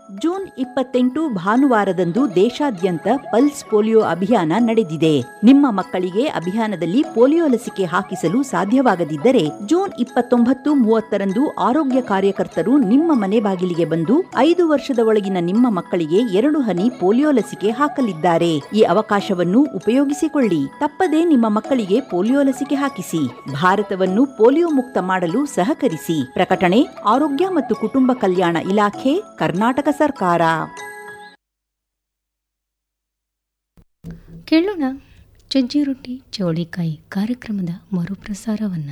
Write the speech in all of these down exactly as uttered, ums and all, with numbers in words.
June ಇಪ್ಪತ್ತೆಂಟು ಭಾನುವಾರದಂದು ದೇಶಾದ್ಯಂತ ಪಲ್ಸ್ ಪೋಲಿಯೋ ಅಭಿಯಾನ ನಡೆದಿದೆ. ನಿಮ್ಮ ಮಕ್ಕಳಿಗೆ ಅಭಿಯಾನದಲ್ಲಿ ಪೋಲಿಯೋ ಲಸಿಕೆ ಹಾಕಿಸಲು ಸಾಧ್ಯವಾಗದಿದ್ದರೆ ಜೂನ್ ಇಪ್ಪತ್ತೊಂಬತ್ತು ಮೂವತ್ತರಂದು ಆರೋಗ್ಯ ಕಾರ್ಯಕರ್ತರು ನಿಮ್ಮ ಮನೆ ಬಾಗಿಲಿಗೆ ಬಂದು ಐದು ವರ್ಷದ ಒಳಗಿನ ನಿಮ್ಮ ಮಕ್ಕಳಿಗೆ ಎರಡು ಹನಿ ಪೋಲಿಯೋ ಲಸಿಕೆ ಹಾಕಲಿದ್ದಾರೆ. ಈ ಅವಕಾಶವನ್ನು ಉಪಯೋಗಿಸಿಕೊಳ್ಳಿ. ತಪ್ಪದೇ ನಿಮ್ಮ ಮಕ್ಕಳಿಗೆ ಪೋಲಿಯೋ ಲಸಿಕೆ ಹಾಕಿಸಿ. ಭಾರತವನ್ನು ಪೋಲಿಯೋ ಮುಕ್ತ ಮಾಡಲು ಸಹಕರಿಸಿ. ಪ್ರಕಟಣೆ ಆರೋಗ್ಯ ಮತ್ತು ಕುಟುಂಬ ಕಲ್ಯಾಣ ಇಲಾಖೆ, ಕರ್ನಾಟಕ ಸರ್ಕಾರ. ಕೇಳೋಣ ಸಜ್ಜಿ ರೊಟ್ಟಿ ಚೌಳಿಕಾಯಿ ಕಾರ್ಯಕ್ರಮದ ಮರುಪ್ರಸಾರವನ್ನ.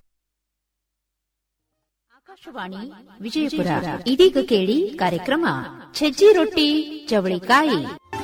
ಆಕಾಶವಾಣಿ ವಿಜಯಪುರ. ಇದೀಗ ಕೇಳಿ ಕಾರ್ಯಕ್ರಮ ಸಜ್ಜಿ ರೊಟ್ಟಿ ಚವಳಿಕಾಯಿ.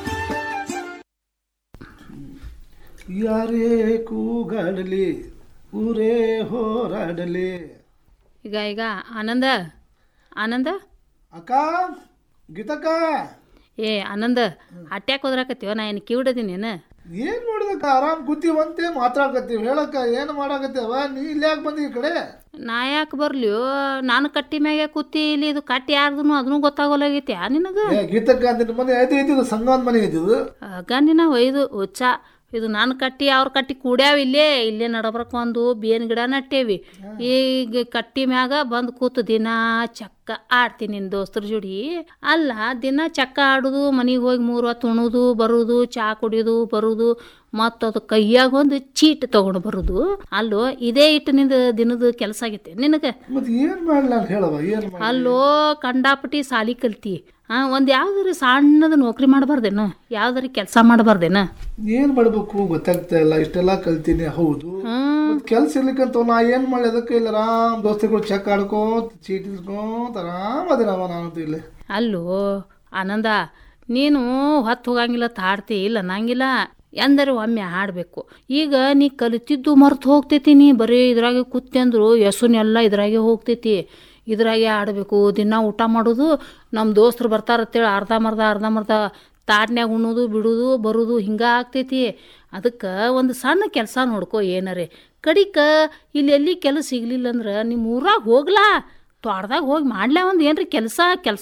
ಯಾರೇ ಕೂಗಾಡಲಿ ಊರೇ ಹೋರಾಡಲಿ. ಈಗ ಈಗ ಆನಂದ ಆನಂದ ಅಕ್ಕ ಗೀತಕ್ಕ. ಏ ಆನಂದ ಅಟ್ಯಾಕ್ ಹೋದ್ರಾಕತ್ತೀವ, ನಾ ಏನು ಕಿವಿಡದೀನಿ ಏನು? ಏನ್ ನೋಡಿದಕ್ಕ ಆರಾಮ್ ಕೂತೀವಂತೆ ಮಾತಾಡಕತ್ತೀವಿ. ಹೇಳಕ್ಕ ಏನು ಮಾಡಾಕತ್ತೇವ? ನೀ ಇಲ್ಲಿ ಯಾಕೆ ಬಂದಿ ಈ ಕಡೆ? ನಾ ಯಾಕೆ ಬರ್ಲಿಯೋ? ನಾನು ಕಟ್ಟಿ ಮ್ಯಾಗೆ ಕೂತಿ ಇಲ್ಲಿ ಇದು ಕಟ್ಟಿ ಯಾರ್ದು ಅದನ್ನು ಗೊತ್ತಾಗೋಲಾಗೈತಿ ನಿನಗ? ಗೀತಕ್ಕ ನಿನ್ನ ಮನೆ ಐತಿ ಇದ್ದಿದ್ದು ಸಂಗಮದ ಮನೆ ಇದ್ದಿದ್ದು. ಆಗ ನಿನ್ನ ಒಯ್ದು ಉಚ್ಚ ಇದು ನಾನು ಕಟ್ಟಿ ಅವ್ರ ಕಟ್ಟಿ ಕೂಡ್ಯಾವ. ಇಲ್ಲೇ ಇಲ್ಲೇ ನಡಬರ್ಕ ಒಂದು ಬೇನ್ ಗಿಡ ನಟ್ಟೇವಿ. ಈಗ ಕಟ್ಟಿ ಮ್ಯಾಗ ಬಂದು ಕೂತು ದಿನ ಚಕ್ಕ ಆಡ್ತೀನಿ ನಿನ್ನ ದೋಸ್ತರ ಜೋಡಿ. ಅಲ್ಲ ದಿನ ಚಕ್ಕ ಆಡೋದು, ಮನೆಗೆ ಹೋಗಿ ಮೂರು ಹೊತ್ತು ಉಣೋದು ಬರೋದು, ಚಾ ಕುಡಿಯೋದು ಬರೋದು, ಮತ್ತು ಅದು ಕೈಯಾಗ ಒಂದು ಚೀಟ್ ತಗೊಂಡು ಬರೋದು. ಅಲ್ಲೋ ಇದೇ ಇಟ್ಟು ನಿಂದ ದಿನದ ಕೆಲಸ ಆಗೈತೆ ನಿನಗೆ. ಅಲ್ಲೋ ಕಂಡಾಪಟ್ಟಿ ಸಾಲಿ ಕಲ್ತಿ. ಹಾಂ, ಒಂದು ಯಾವ್ದಾರು ಸಣ್ಣದ ನೌಕರಿ ಮಾಡಬಾರ್ದೇನು? ಯಾವ್ದಾರು ಕೆಲಸ ಮಾಡಬಾರ್ದೇನ? ಏನ್ ಮಾಡ್ಬೇಕು ಗೊತ್ತಾಗ್ತಾ ಇಲ್ಲ. ಇಷ್ಟೆಲ್ಲ ಕಲ್ತೀನಿ ಹೌದು, ಕೆಲ್ಸ ಇರ್ಲಿಕ್ಕಂತ ನಾ ಏನ್ ಮಾಡಿ ಅದಕ್ಕೆ ಇಲ್ಲ ರಾಮ್ ದೋಸ್ತಿಗಳು ಚೆಕ್ ಆಡ್ಕೋತ ಚೀಟಿ ಇಸ್ಕೊಂತ ಆರಾಮ್ ಅದೇನವ ನಾನು ಇಲ್ಲಿ. ಅಲ್ಲೋ ಆನಂದ, ನೀನು ಹೊತ್ತು ಹೋಗಂಗಿಲ್ಲ, ತಾಡ್ತಿ ಇಲ್ಲ ನಂಗಿಲ್ಲ. ಎಂದರೆ ಒಮ್ಮೆ ಆಡಬೇಕು. ಈಗ ನೀ ಕಲಿತಿದ್ದು ಮರ್ತು ಹೋಗ್ತೈತಿ. ನೀ ಬರೀ ಇದ್ರಾಗೆ ಕೂತಿ ಅಂದ್ರು ಯಸುನೆಲ್ಲ ಇದ್ರಾಗೆ ಹೋಗ್ತೈತಿ. ಇದ್ರಾಗೆ ಆಡಬೇಕು. ದಿನ ಊಟ ಮಾಡೋದು, ನಮ್ಮ ದೋಸ್ತರು ಬರ್ತಾರತ್ತೇಳಿ ಅರ್ಧ ಮರ್ಧ ಅರ್ಧ ಮರ್ಧ ತಾಟ್ನ್ಯಾಗ ಉಣ್ಣೋದು ಬಿಡೋದು ಬರೋದು ಹಿಂಗೆ ಆಗ್ತೈತಿ. ಅದಕ್ಕೆ ಒಂದು ಸಣ್ಣ ಕೆಲಸ ನೋಡ್ಕೊ ಏನಾರೆ. ಕಡಿಕ ಇಲ್ಲಿ ಎಲ್ಲಿ ಕೆಲಸ ಸಿಗ್ಲಿಲ್ಲ ಅಂದ್ರೆ ನಿಮ್ಮ ಊರಾಗ ಹೋಗ್ಲಾ, ತೋಟದಾಗ ಹೋಗಿ ಮಾಡ್ಲಾ ಒಂದು ಏನ್ರಿ ಕೆಲಸ ಕೆಲಸ